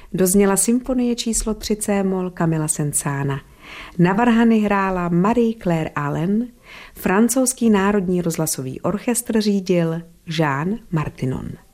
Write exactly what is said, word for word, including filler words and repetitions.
Dozněla symfonie číslo tři C-moll Camilla Saint-Saënsa. Na varhany hrála Marie-Claire Allen, francouzský národní rozhlasový orchestr řídil Jean Martinon.